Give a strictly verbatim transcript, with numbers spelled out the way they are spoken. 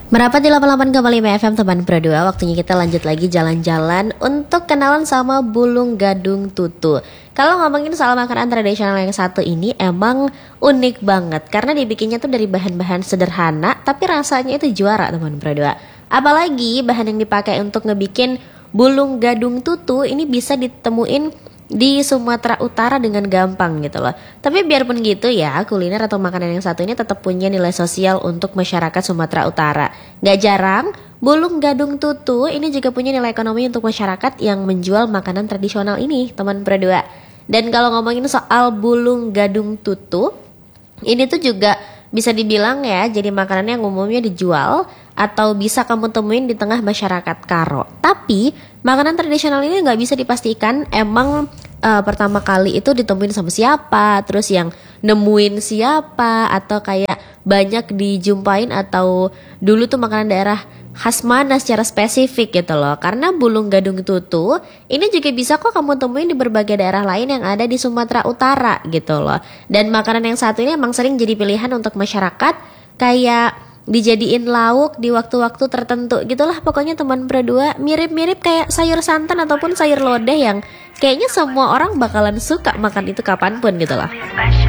Merapat di delapan puluh delapan koma lima F M teman Pro dua, waktunya kita lanjut lagi jalan-jalan untuk kenalan sama bulung gadung tutu. Kalau ngomongin soal makanan tradisional yang satu ini emang unik banget karena dibikinnya tuh dari bahan-bahan sederhana tapi rasanya itu juara teman Pro dua. Apalagi bahan yang dipakai untuk ngebikin bulung gadung tutu ini bisa ditemuin di Sumatera Utara dengan gampang gitu loh. Tapi biarpun gitu ya, kuliner atau makanan yang satu ini tetap punya nilai sosial untuk masyarakat Sumatera Utara. Gak jarang, bulung gadung tutu ini juga punya nilai ekonomi untuk masyarakat yang menjual makanan tradisional ini, teman Pro dua. Dan kalau ngomongin soal bulung gadung tutu, ini tuh juga bisa dibilang ya jadi makanan yang umumnya dijual atau bisa kamu temuin di tengah masyarakat Karo. Tapi makanan tradisional ini nggak bisa dipastikan emang uh, pertama kali itu ditemuin sama siapa, terus yang nemuin siapa, atau kayak banyak dijumpain atau dulu tuh makanan daerah khas mana secara spesifik gitu loh. Karena bulung gadung tutu ini juga bisa kok kamu temuin di berbagai daerah lain yang ada di Sumatera Utara gitu loh. Dan makanan yang satu ini emang sering jadi pilihan untuk masyarakat kayak dijadiin lauk di waktu-waktu tertentu gitulah pokoknya teman Pro dua, mirip-mirip kayak sayur santan ataupun sayur lodeh yang kayaknya semua orang bakalan suka makan itu kapanpun gitu loh.